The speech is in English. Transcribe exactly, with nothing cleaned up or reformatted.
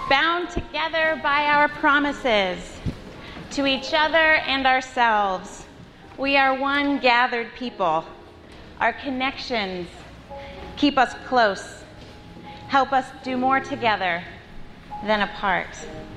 bound together by our promises to each other and ourselves. We are one gathered people. Our connections keep us close, help us do more together than apart.